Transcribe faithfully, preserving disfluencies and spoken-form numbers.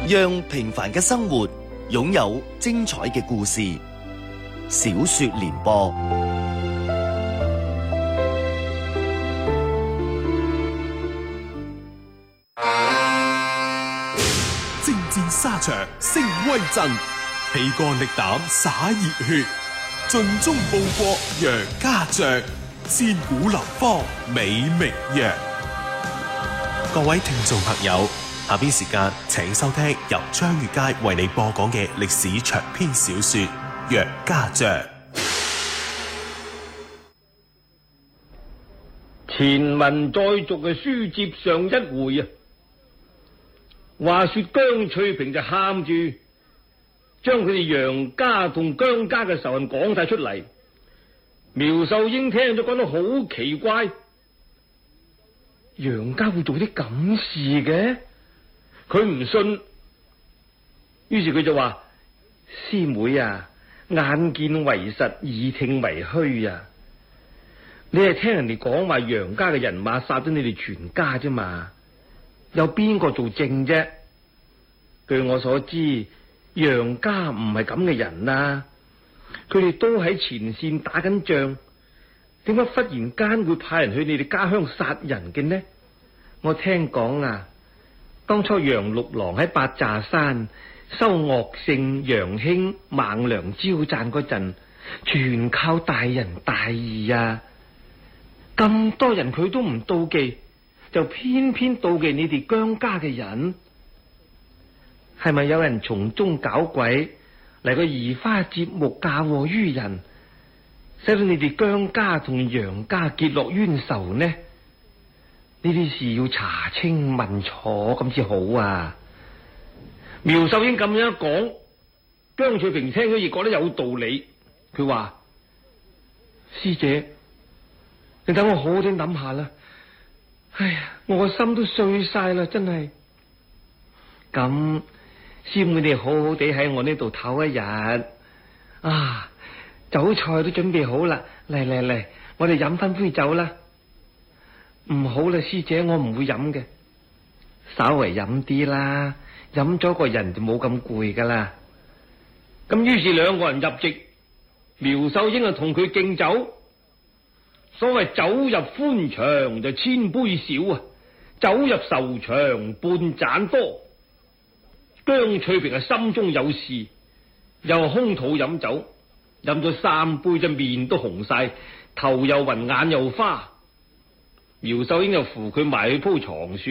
讓平凡嘅生活擁有精彩嘅故事。小說聯播， 征戰沙場聲威震，披肝瀝膽灑熱血，盡忠報國楊家將，千古流芳美名揚。各位聽眾朋友，下邊時間請收聽由張月佳為你播講嘅歷史長篇小說《楊家將》。 前文再續嘅書接上一回啊，話說姜翠萍就喊住將佢哋楊家同姜家嘅仇恨講晒出嚟。苗秀英聽咗講得好奇怪，楊家會做啲咁事嘅？佢唔信，於是佢就話：師妹啊，眼見為實，耳聽為虛啊！你係聽人哋講話楊家嘅人馬殺咗你哋全家啫嘛，有邊個做證啫？據我所知，楊家唔係咁嘅人啊，佢哋都喺前線打緊仗，點解忽然間會派人去你哋家鄉殺人嘅呢？我聽講啊，當初楊六郎喺八寨山收岳勝、楊興、孟良招讚嗰陣，全靠大仁大義啊！咁多人佢都唔妒忌，就偏偏妒忌你哋姜家嘅人，係咪有人從中搞鬼嚟個移花接木嫁禍於人，使到你哋姜家同楊家結落冤仇呢？呢啲事要查清問楚咁至好啊！苗秀英咁樣一講，姜翠萍聽咗亦覺得有道理。佢話：師姐，你等我好好哋諗下啦。哎呀，我個心都碎晒啦，真係。咁，師妹你好好地喺我呢度唞一日啊！酒菜都準備好啦，嚟嚟嚟，我哋飲翻杯酒啦。唔好啦，師姐，我唔會飲嘅。稍為飲啲啦，飲咗個人就冇咁攰噶啦。咁於是兩個人入席，苗秀英啊同佢敬酒。所謂酒入歡場就千杯少啊，酒入愁場半盞多。姜翠萍啊心中有事，又空肚飲酒，飲咗三杯，隻面都紅晒，頭又暈，眼又花。苗秀英就扶佢埋去鋪床